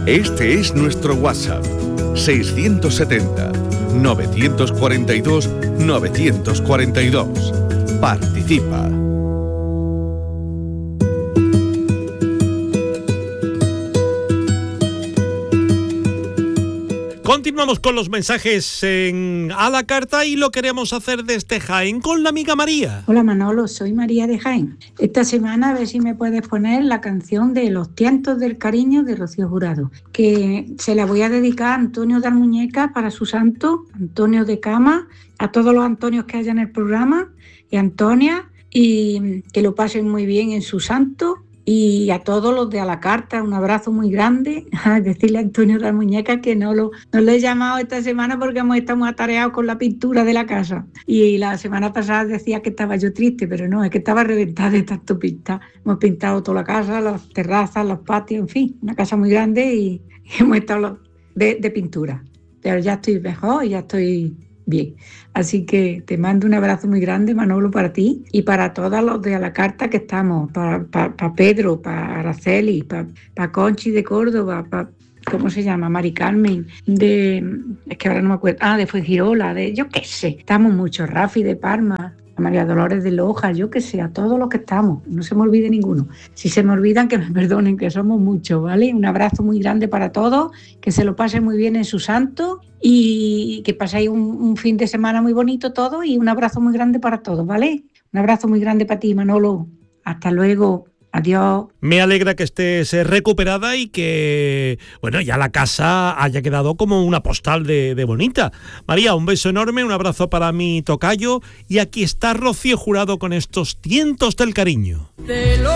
Este es nuestro WhatsApp, 670-942-942. Participa. Continuamos con los mensajes a la carta y lo queremos hacer desde Jaén con la amiga María. Hola Manolo, soy María de Jaén. Esta semana a ver si me puedes poner la canción de Los tientos del cariño de Rocío Jurado, que se la voy a dedicar a Antonio de Almuñeca para su santo, Antonio de Cama, a todos los Antonios que haya en el programa y Antonia, y que lo pasen muy bien en su santo. Y a todos los de A la Carta, un abrazo muy grande. Decirle a Antonio de la Muñeca que no lo he llamado esta semana porque hemos estado muy atareados con la pintura de la casa. Y la semana pasada decía que estaba yo triste, pero no, es que estaba reventada de tanto pintar. Hemos pintado toda la casa, las terrazas, los patios, en fin, una casa muy grande y hemos estado de pintura. Pero ya estoy mejor y ya estoy bien. Así que te mando un abrazo muy grande, Manolo, para ti y para todos los de A la Carta que estamos, para Pedro, para Araceli, para Conchi de Córdoba, para, ¿cómo se llama? Mari Carmen, es que ahora no me acuerdo, de Fuengirola, yo qué sé, estamos muchos, Rafi de Parma, a María Dolores de Loja, yo qué sé, a todos los que estamos, no se me olvide ninguno. Si se me olvidan, que me perdonen, que somos muchos, ¿vale? Un abrazo muy grande para todos, que se lo pasen muy bien en su santo y que paséis un fin de semana muy bonito todo y un abrazo muy grande para todos, ¿vale? Un abrazo muy grande para ti, Manolo. Hasta luego. Adiós. Me alegra que estés recuperada y que, bueno, ya la casa haya quedado como una postal de bonita. María, un beso enorme, un abrazo para mi tocayo y aquí está Rocío Jurado con estos tientos del cariño.